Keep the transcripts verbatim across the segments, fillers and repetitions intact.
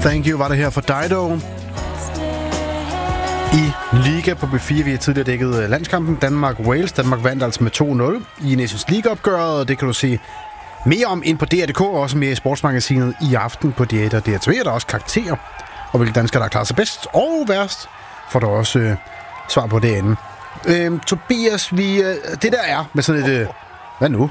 Thank you var det her for Dido. I Liga på B fire, vi har tidligere dækket landskampen Danmark-Wales. Danmark vandt altså med to nul i Nations League-opgøret, og det kan du se mere om ind på D R punktum d k, og også mere i sportsmagasinet i aften på D et og D R to. Der er også karakterer, og hvilke danskere, der klarer sig bedst og værst, får du også øh, svar på det andet. Øh, Tobias, vi, øh, det der er med sådan et... Øh, hvad nu?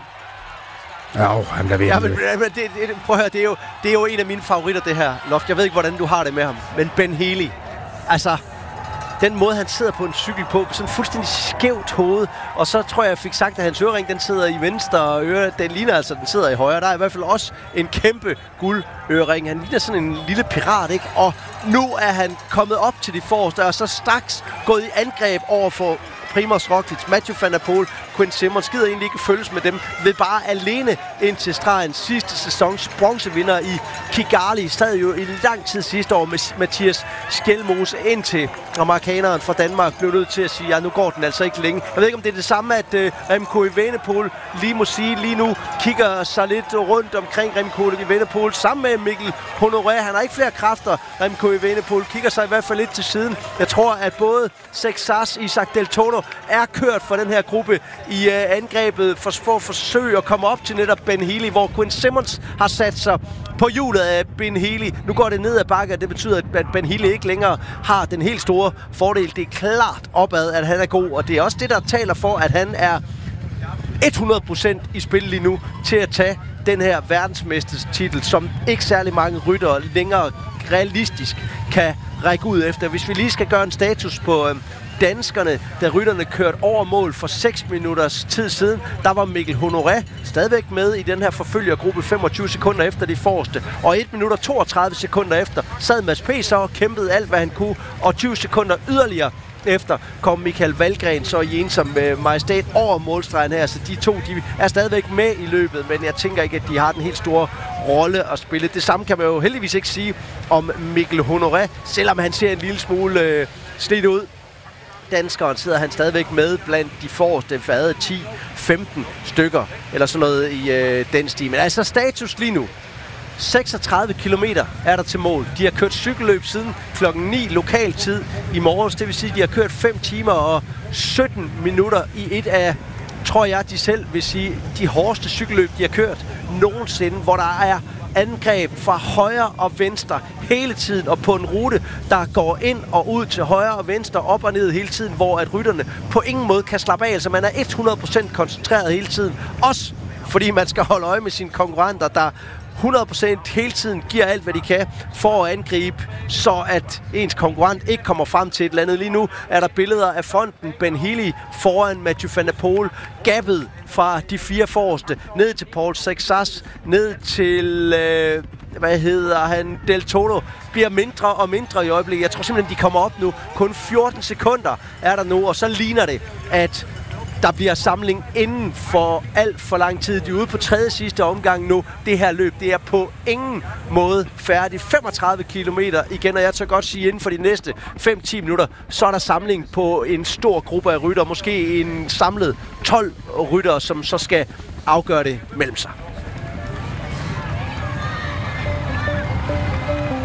Ja, oh, han bliver ved. Ja, men, men det, det, prøv at høre, det er, jo, det er jo en af mine favoritter, det her, Loft. Jeg ved ikke, hvordan du har det med ham, men Ben Healy, altså... Den måde, han sidder på en cykel på, sådan fuldstændig skævt hoved. Og så tror jeg, jeg fik sagt, at hans ørering, den sidder i venstre øre. Den ligner altså, den sidder i højre. Der er i hvert fald også en kæmpe guldørering. Han ligner sådan en lille pirat, ikke? Og nu er han kommet op til de forreste, og så straks gået i angreb over for Primož Roglič, Mathieu van der Poel, Quinn Simmons. Gider egentlig ikke følges med dem. Ved bare alene ind til stregen sidste sæsons bronzevinder i Kigali. Sad jo i lang tid sidste år med Mathias Skjelmose indtil amerikaneren fra Danmark blev nødt til at sige, ja, nu går den altså ikke længe. Jeg ved ikke, om det er det samme, at uh, Remco Evenepoel lige må sige lige nu, kigger sig lidt rundt omkring Remco Evenepoel sammen med Mikkel Honoré. Han har ikke flere kræfter. Remco Evenepoel kigger sig i hvert fald lidt til siden. Jeg tror, at både Sexas, Isaac Del Toro er kørt for den her gruppe i uh, angrebet for, for at forsøge at komme op til netop Ben Healy, hvor Quinn Simmons har sat sig på hjulet af Ben Healy. Nu går det ned ad bakke, og det betyder, at Ben Healy ikke længere har den helt store fordel. Det er klart opad, at han er god, og det er også det, der taler for, at han er hundrede procent i spil lige nu til at tage den her verdensmesterstitel, som ikke særlig mange ryttere længere realistisk kan række ud efter. Hvis vi lige skal gøre en status på øh, danskerne, da rytterne kørte over mål for seks minutters tid siden, der var Mikkel Honoré stadigvæk med i den her forfølgergruppe femogtyve sekunder efter de forreste. Og et minut og toogtredive sekunder efter sad Mads P. så og kæmpede alt, hvad han kunne. Og tyve sekunder yderligere efter kom Michael Valgren så i ensom øh, majestæt over målstregen her. Så de to, de er stadigvæk med i løbet, men jeg tænker ikke, at de har den helt store rolle at spille. Det samme kan man jo heldigvis ikke sige om Mikkel Honoré, selvom han ser en lille smule øh, slidt ud. Danskeren sidder han stadigvæk med blandt de forreste fade ti femten stykker, eller sådan noget i øh, den stil. Men altså status lige nu. seksogtredive kilometer er der til mål. De har kørt cykelløb siden klokken ni lokal tid i morges. Det vil sige, at de har kørt fem timer og sytten minutter i et af, tror jeg, de selv vil sige, de hårdeste cykelløb, de har kørt nogensinde, hvor der er angreb fra højre og venstre hele tiden, og på en rute, der går ind og ud til højre og venstre, op og ned hele tiden, hvor at rytterne på ingen måde kan slappe af. Altså man er hundrede procent koncentreret hele tiden. Også fordi man skal holde øje med sine konkurrenter, der hundrede procent hele tiden giver alt, hvad de kan for at angribe, så at ens konkurrent ikke kommer frem til et eller andet. Lige nu er der billeder af fronten. Ben Healy foran Mathieu van der Poel, gabet fra de fire forreste, ned til Paul Sexas, ned til, øh, hvad hedder han, Del Toro, bliver mindre og mindre i øjeblikket. Jeg tror simpelthen, de kommer op nu. Kun fjorten sekunder er der nu, og så ligner det, at der bliver samling inden for alt for lang tid. De er ude på tredje sidste omgang nu. Det her løb, det er på ingen måde færdigt. femogtredive kilometer igen, og jeg tør godt sige, inden for de næste fem til ti minutter, så er der samling på en stor gruppe af rytter. Måske en samlet tolv rytter, som så skal afgøre det mellem sig.